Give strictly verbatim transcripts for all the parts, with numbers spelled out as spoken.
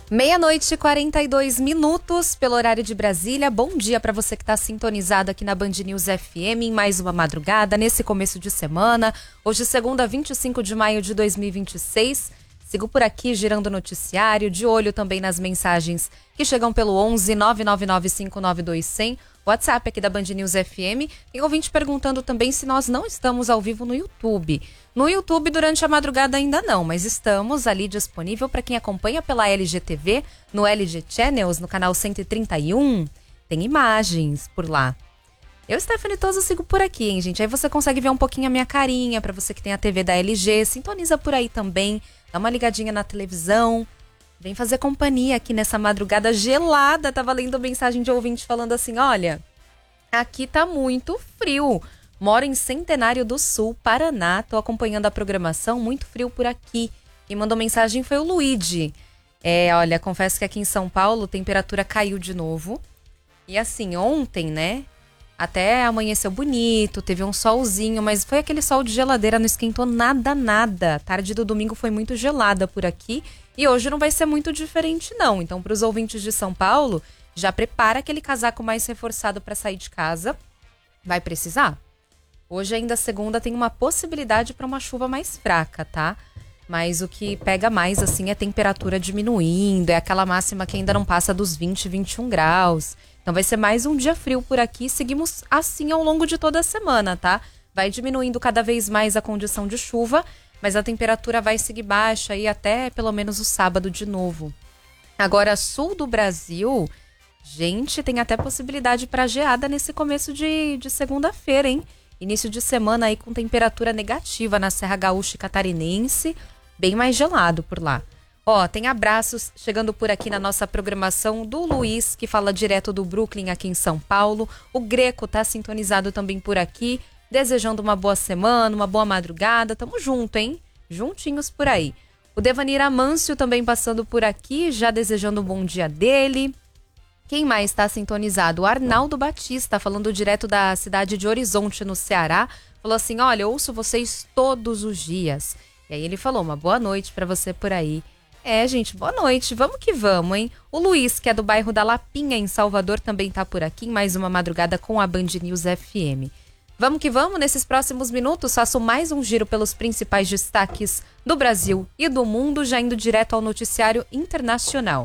Meia-noite e quarenta e dois minutos pelo horário de Brasília. Bom dia para você que está sintonizado aqui na Band News F M em mais uma madrugada, nesse começo de semana. Hoje, segunda, vinte e cinco de maio de dois mil e vinte e seis. Sigo por aqui girando o noticiário, de olho também nas mensagens que chegam pelo onze nove nove nove cinco nove dois zero zero. WhatsApp aqui da Band News F M. Tem ouvinte perguntando também se nós não estamos ao vivo no YouTube. No YouTube durante a madrugada ainda não, mas estamos ali disponível para quem acompanha pela L G T V, no L G Channels, no canal cento e trinta e um. Tem imagens por lá. Eu, Stephanie Toso, sigo por aqui, hein, gente? Aí você consegue ver um pouquinho a minha carinha, para você que tem a T V da L G. Sintoniza por aí também, dá uma ligadinha na televisão. Vem fazer companhia aqui nessa madrugada gelada. Tava lendo mensagem de ouvinte falando assim, olha, aqui tá muito frio. Moro em Centenário do Sul, Paraná. Tô acompanhando a programação, muito frio por aqui. Quem mandou mensagem foi o Luigi. É, olha, confesso que aqui em São Paulo a temperatura caiu de novo. E assim, ontem, né, até amanheceu bonito, teve um solzinho, mas foi aquele sol de geladeira, não esquentou nada, nada. A tarde do domingo foi muito gelada por aqui. E hoje não vai ser muito diferente, não. Então, para os ouvintes de São Paulo, já prepara aquele casaco mais reforçado para sair de casa. Vai precisar. Hoje, ainda segunda, tem uma possibilidade para uma chuva mais fraca, tá? Mas o que pega mais, assim, é a temperatura diminuindo. É aquela máxima que ainda não passa dos vinte, vinte e um graus. Então, vai ser mais um dia frio por aqui. Seguimos assim ao longo de toda a semana, tá? Vai diminuindo cada vez mais a condição de chuva, mas a temperatura vai seguir baixa aí até pelo menos o sábado de novo. Agora, sul do Brasil, gente, tem até possibilidade para geada nesse começo de, de segunda-feira, hein? Início de semana aí com temperatura negativa na Serra Gaúcha e Catarinense, bem mais gelado por lá. Ó, tem abraços chegando por aqui na nossa programação do Luiz, que fala direto do Brooklyn aqui em São Paulo. O Greco tá sintonizado também por aqui, desejando uma boa semana, uma boa madrugada. Tamo junto, hein? Juntinhos por aí. O Devanir Amâncio também passando por aqui, já desejando um bom dia dele. Quem mais está sintonizado? O Arnaldo Batista, falando direto da cidade de Horizonte, no Ceará. Falou assim, olha, eu ouço vocês todos os dias. E aí ele falou, uma boa noite para você por aí. É, gente, boa noite. Vamos que vamos, hein? O Luiz, que é do bairro da Lapinha, em Salvador, também tá por aqui em mais uma madrugada com a Band News F M. Vamos que vamos, nesses próximos minutos faço mais um giro pelos principais destaques do Brasil e do mundo, já indo direto ao noticiário internacional.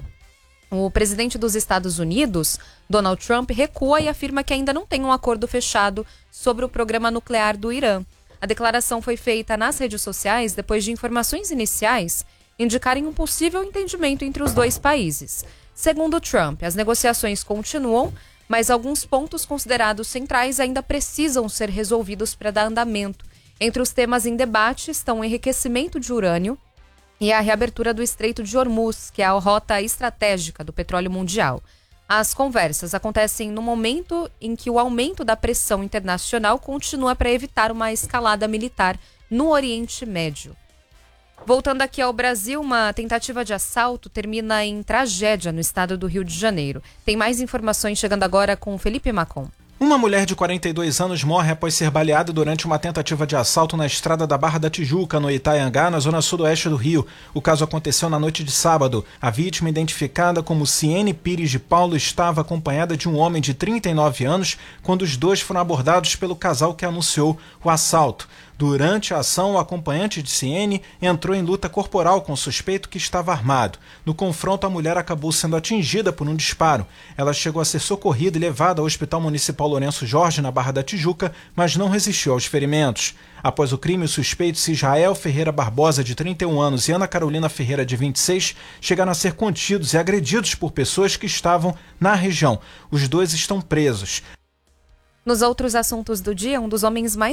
O presidente dos Estados Unidos, Donald Trump, recua e afirma que ainda não tem um acordo fechado sobre o programa nuclear do Irã. A declaração foi feita nas redes sociais depois de informações iniciais indicarem um possível entendimento entre os dois países. Segundo Trump, as negociações continuam, mas alguns pontos considerados centrais ainda precisam ser resolvidos para dar andamento. Entre os temas em debate estão o enriquecimento de urânio e a reabertura do Estreito de Hormuz, que é a rota estratégica do petróleo mundial. As conversas acontecem no momento em que o aumento da pressão internacional continua para evitar uma escalada militar no Oriente Médio. Voltando aqui ao Brasil, uma tentativa de assalto termina em tragédia no estado do Rio de Janeiro. Tem mais informações chegando agora com o Felipe Macon. Uma mulher de quarenta e dois anos morre após ser baleada durante uma tentativa de assalto na estrada da Barra da Tijuca, no Itaiangá, na zona sudoeste do Rio. O caso aconteceu na noite de sábado. A vítima, identificada como Ciene Pires de Paulo, estava acompanhada de um homem de trinta e nove anos quando os dois foram abordados pelo casal que anunciou o assalto. Durante a ação, o acompanhante de Ciene entrou em luta corporal com o suspeito que estava armado. No confronto, a mulher acabou sendo atingida por um disparo. Ela chegou a ser socorrida e levada ao Hospital Municipal Lourenço Jorge, na Barra da Tijuca, mas não resistiu aos ferimentos. Após o crime, os suspeitos Israel Ferreira Barbosa, de trinta e um anos, e Ana Carolina Ferreira, de vinte e seis, chegaram a ser contidos e agredidos por pessoas que estavam na região. Os dois estão presos. Nos outros assuntos do dia, um dos homens mais